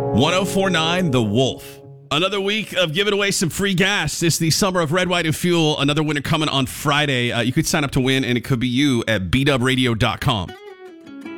1049 The Wolf. Another week of giving away some free gas. It's the summer of Red, White, and Fuel. Another winner coming on Friday. You could sign up to win, and it could be you at bdubradio.com.